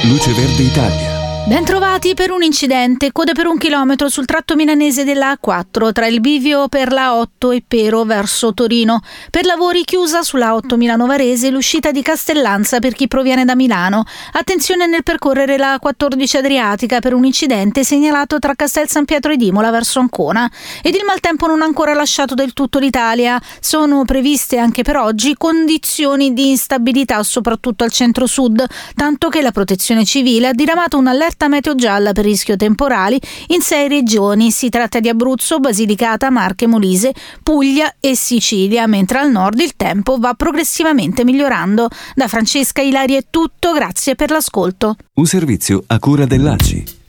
Luce Verde Italia. Bentrovati. Per un incidente, code per 1 chilometro sul tratto milanese della A4 tra il bivio per la A8 e Pero verso Torino. Per lavori chiusa sulla A8 Milano Varese l'uscita di Castellanza per chi proviene da Milano. Attenzione nel percorrere la A14 Adriatica per un incidente segnalato tra Castel San Pietro ed Imola verso Ancona. Ed il maltempo non ha ancora lasciato del tutto l'Italia. Sono previste anche per oggi condizioni di instabilità soprattutto al centro-sud, tanto che la Protezione Civile ha diramato un'allerta meteo gialla per rischio temporali in 6 regioni. Si tratta di Abruzzo, Basilicata, Marche, Molise, Puglia e Sicilia, mentre al nord il tempo va progressivamente migliorando. Da Francesca Ilari è tutto, grazie per l'ascolto. Un servizio a cura dell'ACI.